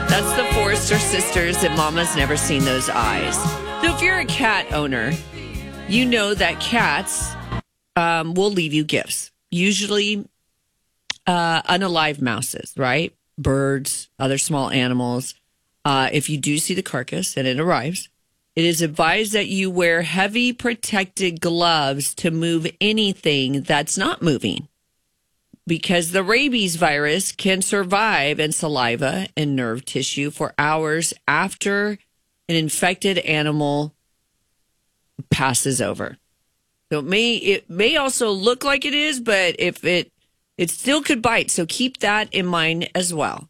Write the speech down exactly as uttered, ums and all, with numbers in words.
That's the Forrester sisters, and Mama's never seen those eyes. So if you're a cat owner, you know that cats um, will leave you gifts. Usually uh, unalive mouses, right? Birds, other small animals. Uh, if you do see the carcass and it arrives, it is advised that you wear heavy protected gloves to move anything that's not moving, because the rabies virus can survive in saliva and nerve tissue for hours after an infected animal passes over. So it may it may also look like it is, but if it it still could bite. So keep that in mind as well.